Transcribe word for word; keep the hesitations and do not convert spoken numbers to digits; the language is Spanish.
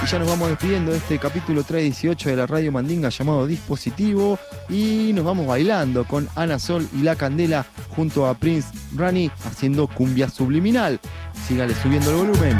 Y ya nos vamos despidiendo de este capítulo trescientos dieciocho de la Radio Mandinga llamado Dispositivo. Y nos vamos bailando con Ana Sol y La Candela junto a Prince Rani haciendo cumbia subliminal. Sígale subiendo el volumen.